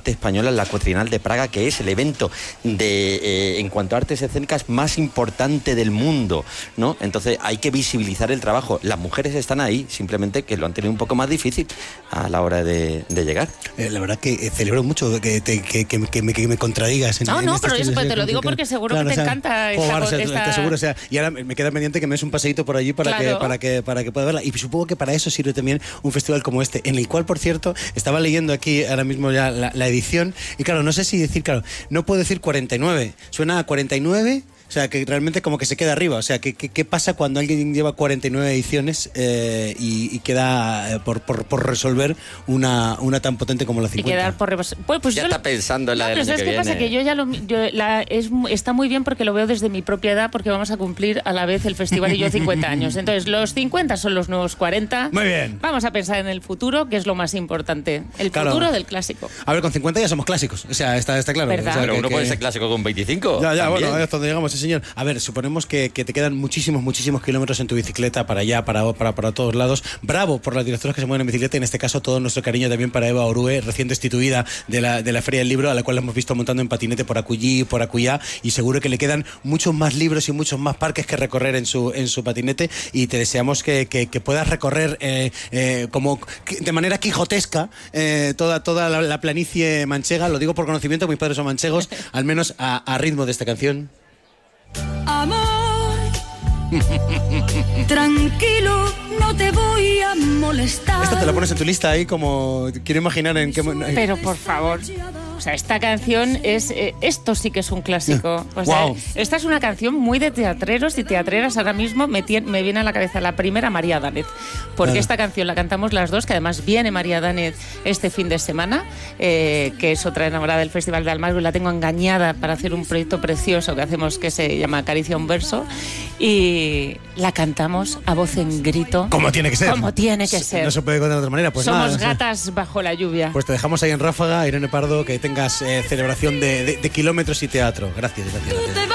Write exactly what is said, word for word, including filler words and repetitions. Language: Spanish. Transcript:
arte española en la Quadrienal de Praga, que es el evento de eh, en cuanto a artes escénicas más importante del mundo, ¿no? Entonces hay que visibilizar el trabajo. Las mujeres están ahí, simplemente que lo han tenido un poco más difícil a la hora de, de llegar. Eh, la verdad que eh, celebro mucho que, te, que, que, que, me, que me contradigas. En, no, en no, este pero eso estilo, te lo digo porque seguro claro, que te o sea, encanta esta, ahora, o sea, esta... te aseguro, o sea, y ahora me queda pendiente que me des un paseíto por allí para, claro. que, para, que, para que pueda verla. Y supongo que para eso sirve también un festival como este, en el cual, por cierto, estaba leyendo aquí ahora mismo ya la, la edición, y claro, no sé si decir, claro, no puedo decir cuarenta y nueve, suena a cuarenta y nueve. O sea, que realmente como que se queda arriba. O sea, ¿qué, qué, qué pasa cuando alguien lleva cuarenta y nueve ediciones eh, y, y queda eh, por, por, por resolver una, una tan potente como la cincuenta? Y quedar por pues, pues ya yo está lo... pensando en la no, del pero año ¿sabes que qué viene? pasa? Que yo ya lo... Yo, la, es, está muy bien porque lo veo desde mi propia edad, porque vamos a cumplir a la vez el festival y yo cincuenta años. Entonces, los cincuenta son los nuevos cuarenta. Muy bien. Vamos a pensar en el futuro, que es lo más importante. El claro. futuro del clásico. A ver, con cincuenta ya somos clásicos. O sea, está, está claro. ¿verdad? O sea, pero que, uno que... puede ser clásico con veinticinco. Ya, ya, también. bueno, es donde llegamos, sí, señor. A ver, suponemos que, que te quedan muchísimos, muchísimos kilómetros en tu bicicleta para allá, para, para, para todos lados. Bravo por las directoras que se mueven en bicicleta, y en este caso todo nuestro cariño también para Eva Orue, recién destituida de la, de la Feria del Libro, a la cual la hemos visto montando en patinete por acullí, por acullá, y seguro que le quedan muchos más libros y muchos más parques que recorrer en su, en su patinete, y te deseamos que, que, que puedas recorrer eh, eh, como de manera quijotesca eh, toda, toda la, la planicie manchega. Lo digo por conocimiento, mis padres son manchegos, al menos a, a ritmo de esta canción. Amor, tranquilo, no te voy a molestar. Esta te la pones en tu lista ahí como... Quiero imaginar en qué... Pero por favor... O sea, esta canción es... Eh, esto sí que es un clásico. O sea, wow. Esta es una canción muy de teatreros y teatreras. Ahora mismo me, tien, me viene a la cabeza la primera, María Danet. Porque claro. Esta canción la cantamos las dos, que además viene María Danet este fin de semana, eh, que es otra enamorada del Festival de Almagro, y la tengo engañada para hacer un proyecto precioso que hacemos que se llama Acaricia un verso. Y la cantamos a voz en grito. Como tiene que ser. Como tiene que ser. No se puede contar de otra manera. Pues Somos nada, gatas sí. bajo la lluvia. Pues te dejamos ahí en ráfaga, Irene Pardo, que tengas eh, celebración de, de, de kilómetros y teatro. Gracias, gracias, gracias.